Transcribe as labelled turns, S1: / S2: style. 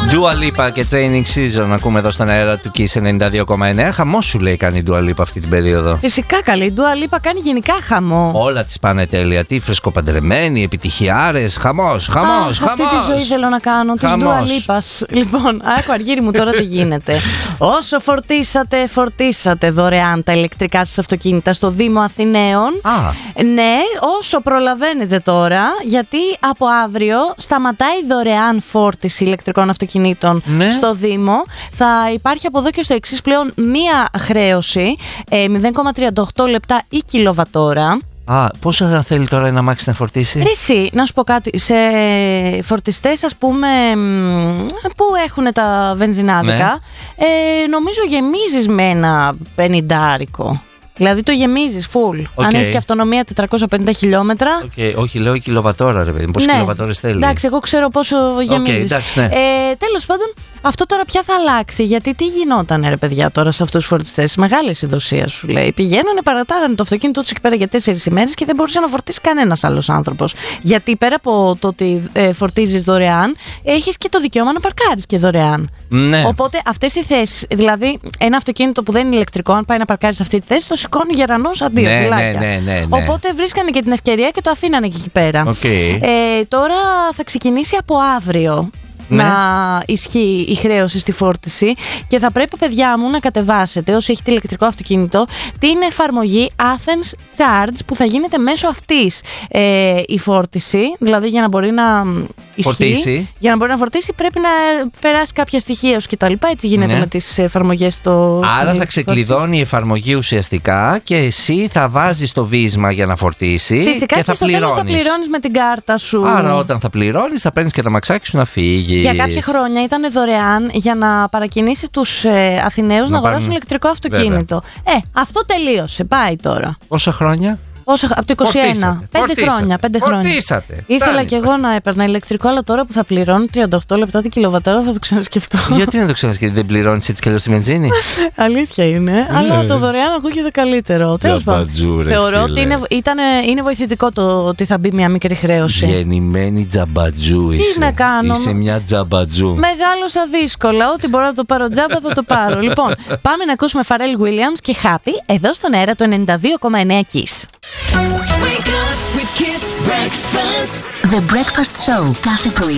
S1: Dua Lipa και Chaining Season ακούμε εδώ στον αέρα του Kiss 92,9. Χαμό σου λέει κάνει η Dua Lipa αυτή την περίοδο.
S2: Φυσικά καλή. Η Dua Lipa κάνει γενικά χαμό.
S1: Όλα της πάνε τέλεια. Τι φρεσκοπαντρεμένοι, επιτυχιάρες. Χαμός.
S2: Αυτή τη ζωή θέλω να κάνω. Της Dua Lipas. Λοιπόν, άκου Αργύρι μου τώρα τι γίνεται. Όσο φορτίσατε δωρεάν τα ηλεκτρικά σας αυτοκίνητα στο Δήμο Αθηναίων. Ναι, όσο προλαβαίνετε τώρα, γιατί από αύριο σταματάει δωρεάν φόρτιση ηλεκτρικών αυτοκινήτων στο Δήμο. Θα υπάρχει από εδώ και στο εξής πλέον μία χρέωση 0,38 λεπτά ή κιλοβατόρα.
S1: Πόσο θα θέλει τώρα ένα αμάξι να φορτίσει?
S2: Εσύ, να σου πω κάτι. Σε φορτιστές, ας πούμε, που έχουν τα βενζινάδικα, νομίζω γεμίζεις με ένα 50άρικο. Δηλαδή το γεμίζεις full. Αν έχεις και αυτονομία 450 χιλιόμετρα.
S1: Όχι, λέω κιλοβατόρα, ρε παιδί. Πόσες κιλοβατόρες θέλει?
S2: Εντάξει, εγώ ξέρω πόσο γεμίζεις. Τέλος πάντων, αυτό τώρα πια θα αλλάξει. Γιατί τι γινόταν, ρε παιδιά, τώρα σε αυτούς τους φορτιστές? Μεγάλη ειδοσία σου λέει. Πηγαίνανε, παρατάγανε το αυτοκίνητό τους εκεί πέρα για 4 ημέρες και δεν μπορούσε να φορτίσει κανένας άλλος άνθρωπος. Γιατί πέρα από το ότι φορτίζεις δωρεάν, έχεις και το δικαίωμα να παρκάρεις και δωρεάν.
S1: Ναι.
S2: Οπότε αυτές οι θέσεις, δηλαδή ένα αυτοκίνητο που δεν είναι ηλεκτρικό, αν πάει να παρκάρει σε αυτή τη θέση, το σηκώνει γερανός αντίο πουλάκια.
S1: Ναι.
S2: Οπότε βρίσκανε και την ευκαιρία και το αφήνανε και εκεί πέρα. Τώρα θα ξεκινήσει από αύριο να ισχύει η χρέωση στη φόρτιση και θα πρέπει, παιδιά μου, να κατεβάσετε, όσοι έχετε ηλεκτρικό αυτοκίνητο, την εφαρμογή Athens Charge, που θα γίνεται μέσω αυτής η φόρτιση. Δηλαδή για να μπορεί να ισχύει, για να μπορεί να φορτίσει πρέπει να περάσει κάποια στοιχεία σου κτλ. Έτσι γίνεται με τις εφαρμογές στο.
S1: Άρα θα ξεκλειδώνει η εφαρμογή ουσιαστικά και εσύ θα βάζεις το βίσμα για να φορτίσει.
S2: Φυσικά και στο τέλος θα πληρώνεις με την κάρτα σου.
S1: Άρα όταν θα πληρώνεις θα παίρνεις και τα μαξάκι σου να φύγει.
S2: Για κάποια χρόνια ήταν δωρεάν για να παρακινήσει τους Αθηναίους να αγοράσουν ηλεκτρικό αυτοκίνητο. Αυτό τελείωσε. Πάει τώρα.
S1: Πόσα χρόνια?
S2: Από το 21. 5 χρόνια. Ήθελα κι εγώ να έπαιρνα ηλεκτρικό, αλλά τώρα που θα πληρώνω 38 λεπτά την κιλοβατόρα θα το ξανασκεφτώ.
S1: Γιατί να το ξανασκεφτεί, δεν πληρώνεις έτσι κι αλλιώς τη βενζίνη?
S2: Αλήθεια είναι, αλλά το δωρεάν ακούγεται καλύτερο. Τέλος πάντων. Θεωρώ ότι είναι βοηθητικό το ότι θα μπει μια μικρή χρέωση.
S1: Γεννημένη τζαμπατζού είσαι.
S2: Τι να κάνω.
S1: Είσαι μια τζαμπατζού.
S2: Μεγάλωσα δύσκολα. Ό,τι μπορώ να το πάρω τζάμπα θα το πάρω. Λοιπόν, πάμε να ακούσουμε Pharrell Williams και Happy εδώ στον αέρα του 92,9 Kiss.
S3: Wake up with Kiss Breakfast. The Breakfast Show. Κάθε πρωί